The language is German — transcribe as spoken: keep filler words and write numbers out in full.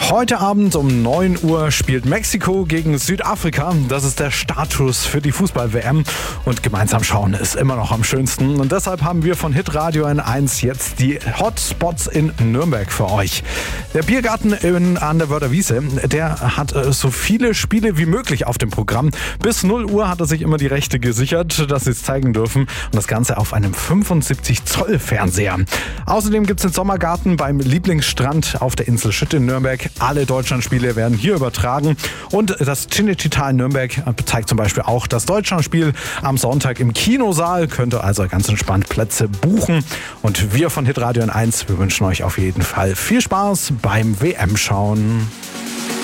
Heute Abend um neun Uhr spielt Mexiko gegen Südafrika. Das ist der Startschuss für die Fußball-W M. Und gemeinsam schauen ist immer noch am schönsten. Und deshalb haben wir von Hitradio N eins jetzt die Hotspots in Nürnberg für euch. Der Biergarten in, an der Wörder Wiese, der hat äh, so viele Spiele wie möglich auf dem Programm. Bis null Uhr hat er sich immer die Rechte gesichert, dass sie es zeigen dürfen. Und das Ganze auf einem fünfundsiebzig Zoll Fernseher. Außerdem gibt es den Sommergarten beim Lieblingsstrand auf der Insel Schütt in Nürnberg. Alle Deutschlandspiele werden hier übertragen. Und das Cinecittà in Nürnberg zeigt zum Beispiel auch das Deutschlandspiel am Sonntag im Kinosaal. Könnt ihr also ganz entspannt Plätze buchen. Und wir von Hitradio N eins, wir wünschen euch auf jeden Fall viel Spaß beim W M-Schauen.